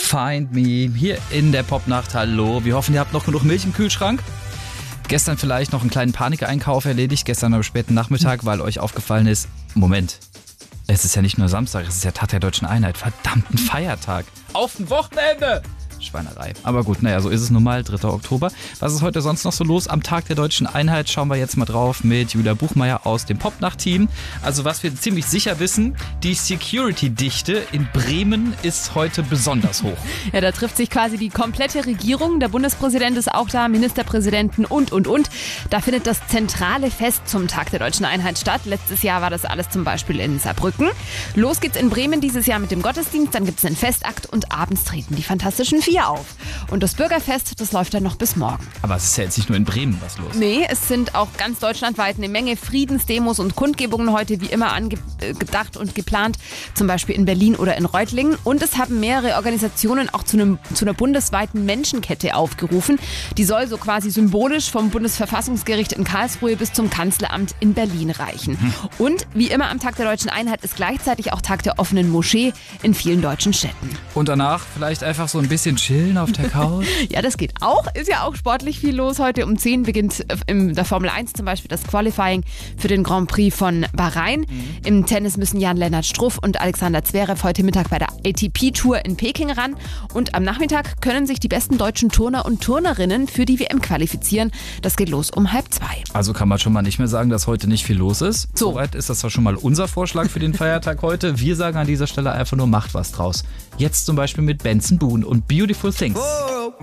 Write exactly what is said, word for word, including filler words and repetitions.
Find Me hier in der Popnacht. Hallo, wir hoffen, ihr habt noch genug Milch im Kühlschrank. Gestern vielleicht noch einen kleinen Panikeinkauf erledigt, gestern am späten Nachmittag, weil euch aufgefallen ist, Moment, es ist ja nicht nur Samstag, es ist ja Tag der Deutschen Einheit, verdammt ein Feiertag. Auf ein Wochenende! Schweinerei. Aber gut, naja, so ist es nun mal, dritter Oktober. Was ist heute sonst noch so los? Am Tag der Deutschen Einheit schauen wir jetzt mal drauf mit Julia Buchmeier aus dem Popnacht-Team. Also was wir ziemlich sicher wissen, die Security-Dichte in Bremen ist heute besonders hoch. Ja, da trifft sich quasi die komplette Regierung. Der Bundespräsident ist auch da, Ministerpräsidenten und, und, und. Da findet das zentrale Fest zum Tag der Deutschen Einheit statt. Letztes Jahr war das alles zum Beispiel in Saarbrücken. Los geht's in Bremen dieses Jahr mit dem Gottesdienst. Dann gibt's einen Festakt und abends treten die Fantastischen Vier auf. Und das Bürgerfest, das läuft dann noch bis morgen. Aber es ist ja jetzt nicht nur in Bremen was los. Nee, es sind auch ganz deutschlandweit eine Menge Friedensdemos und Kundgebungen heute wie immer angedacht und geplant. Zum Beispiel in Berlin oder in Reutlingen. Und es haben mehrere Organisationen auch zu, einem, zu einer bundesweiten Menschenkette aufgerufen. Die soll so quasi symbolisch vom Bundesverfassungsgericht in Karlsruhe bis zum Kanzleramt in Berlin reichen. Hm. Und wie immer am Tag der Deutschen Einheit ist gleichzeitig auch Tag der offenen Moschee in vielen deutschen Städten. Und danach vielleicht einfach so ein bisschen chillen auf der Couch? Ja, das geht auch. Ist ja auch sportlich viel los. Heute um zehn beginnt in der Formel eins zum Beispiel das Qualifying für den Grand Prix von Bahrain. Mhm. Im Tennis müssen Jan-Lennart Struff und Alexander Zverev heute Mittag bei der A T P-Tour in Peking ran. Und am Nachmittag können sich die besten deutschen Turner und Turnerinnen für die W M qualifizieren. Das geht los um halb zwei. Also kann man schon mal nicht mehr sagen, dass heute nicht viel los ist. So. Soweit ist das doch schon mal unser Vorschlag für den Feiertag heute. Wir sagen an dieser Stelle einfach nur, macht was draus. Jetzt zum Beispiel mit Benson Boone und Beautiful Things.